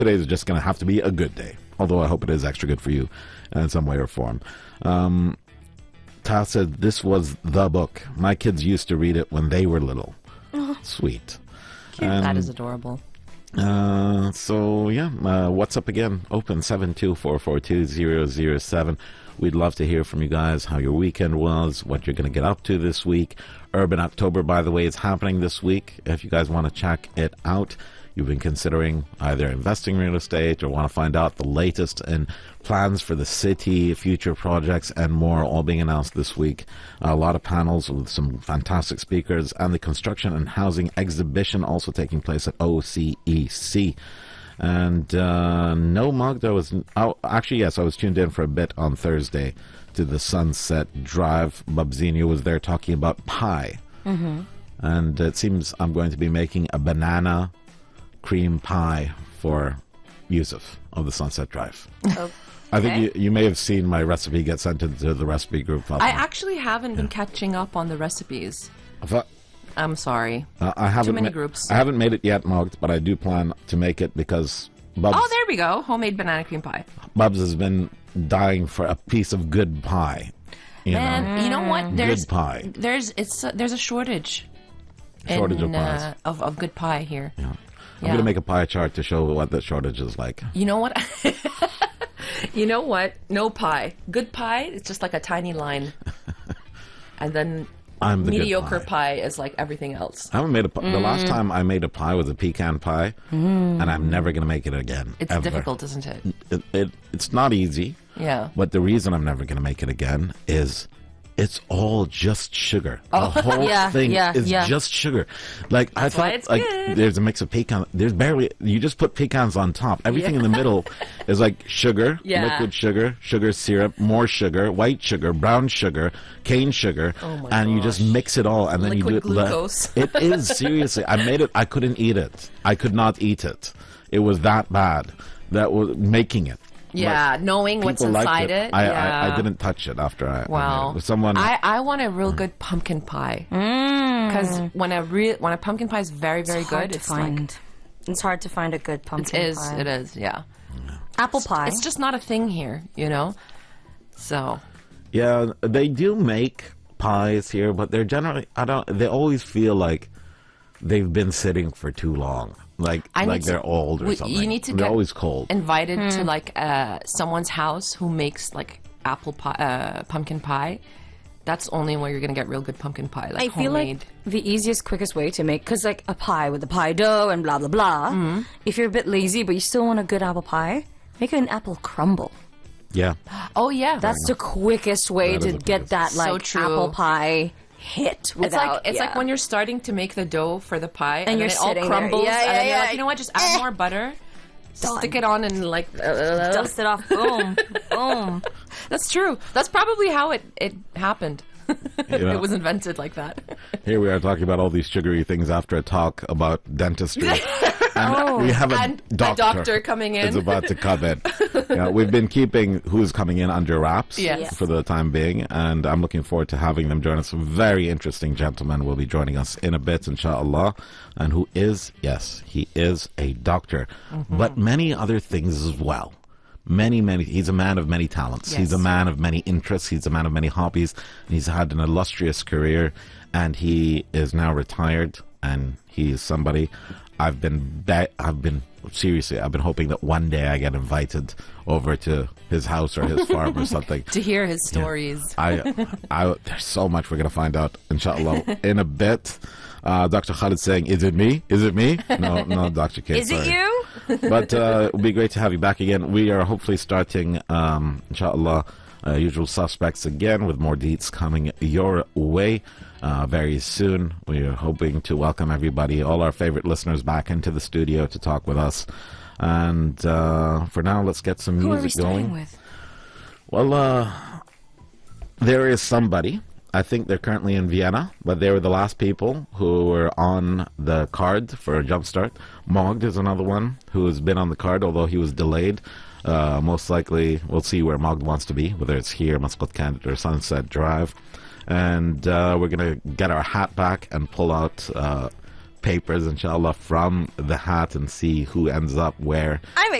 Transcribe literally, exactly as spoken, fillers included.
today is just going to have to be a good day. Although I hope it is extra good for you in some way or form. Um, Ta said, this was the book. My kids used to read it when they were little. Oh. Sweet. Cute. And, that is adorable. Uh, so, yeah, uh, what's up again? Open seven two four four two zero zero seven. We'd love to hear from you guys, how your weekend was, what you're going to get up to this week. Urban October, by the way, is happening this week. If you guys want to check it out, you've been considering either investing in real estate or want to find out the latest in plans for the city, future projects, and more, all being announced this week. A lot of panels with some fantastic speakers, and the construction and housing exhibition also taking place at O C E C. And uh, no, Magda was... Oh, actually, yes, I was tuned in for a bit on Thursday to the Sunset Drive. Babzinho was there talking about pie. Mm-hmm. And it seems I'm going to be making a banana cream pie for Yusuf of the Sunset Drive. Okay. I think you, you may have seen my recipe get sent into the recipe group. I actually haven't been catching up on the recipes. But, I'm sorry. uh, I haven't Too many ma- groups. I haven't made it yet, Mogged, but I do plan to make it because Bubs, Oh, there we go. Homemade banana cream pie. Bubs has been dying for a piece of good pie. You Man, know? you know what? There's Good pie. There's it's uh, there's a shortage. Shortage in, of pies. Uh, of of good pie here. Yeah. I'm Yeah. going to make a pie chart to show what the shortage is like. You know what? You know what? No pie. Good pie. It's just like a tiny line, and then I'm the good mediocre pie. pie is like everything else. I haven't made a pie. The Mm. last time I made a pie was a pecan pie, and I'm never going to make it again. It's ever. difficult, isn't it? It, it, it's not easy, Yeah. but the reason I'm never going to make it again is it's all just sugar. The whole Yeah, thing yeah, is yeah. just sugar. Like I why thought, it's like good. there's a mix of pecan. There's barely. You just put pecans on top. Everything in the middle is like sugar, Yeah. liquid sugar, sugar syrup, more sugar, white sugar, brown sugar, cane sugar, Oh my and you just gosh. mix it all, and then Liquid you do it. le- glucose. It is seriously. I made it. I couldn't eat it. I could not eat it. It was that bad. That was making it. Yeah, knowing what's People liked inside it. I, yeah. I I didn't touch it after I. I Wow. made it. Someone. I, I want a real good pumpkin pie. Because when a real when a pumpkin pie is very very It's hard good, to it's find. like It's hard to find a good it pumpkin is pie. it is yeah. Apple pie. It's just not a thing here, you know. So Yeah, they do make pies here, but they're generally. I don't. They always feel like they've been sitting for too long. Like I like need to- they're old or we- something. you need to They're get always cold. invited Hmm. to like uh, someone's house who makes like apple pie, uh, pumpkin pie. That's only where you're gonna get real good pumpkin pie. Like I feel homemade. like the easiest, quickest way to make, because like a pie with the pie dough and blah blah blah. Mm-hmm. If you're a bit lazy but you still want a good apple pie, make an apple crumble. yeah, Oh yeah, That's the quickest way That is to the get quickest. that So like true. apple pie hit It's without. like it's like yeah. when you're starting to make the dough for the pie, and, And then you're it all sitting there. crumbles, Yeah, and yeah, then you're yeah. like, you know what? Just add more butter, stick it on, and like uh, dust it off. Boom, boom. that's true. That's probably how it it happened. You know, It was invented like that. here we are talking about all these sugary things after a talk about dentistry, and we have a And a doctor, doctor coming in. is about to come in. Yeah, we've been keeping who's coming in under wraps Yes. Yes. for the time being, and I'm looking forward to having them join us. Very interesting gentleman will be joining us in a bit, inshallah, and who is, yes, he is a doctor, Mm-hmm. but many other things as well. Many, many. He's a man of many talents. He's a Yes. man of many interests. He's a man of many hobbies. He's had an illustrious career, and he is now retired. And he is somebody I've been. Be- I've been seriously. I've been hoping that one day I get invited over to his house or his farm or something. To hear his stories. I, I, there's so much we're gonna find out, inshallah, in a bit. Uh, Doctor Khalid saying, "Is it me? Is it me?" No, no, Doctor K. Is it sorry. you? But uh, it would be great to have you back again. We are hopefully starting, um, inshallah, uh, usual suspects again with more deets coming your way uh, very soon. We are hoping to welcome everybody, all our favorite listeners, back into the studio to talk with us. And uh, for now, let's get some Who are we music starting going. with? Well, uh, there is somebody. I think they're currently in Vienna, but they were the last people who were on the card for a jumpstart. Mogd is another one who has been on the card, although he was delayed. Uh, most likely, we'll see where Mogd wants to be, whether it's here, Muscat Candidate, or Sunset Drive. And uh, we're going to get our hat back and pull out uh, papers, inshallah, from the hat and see who ends up where. I'm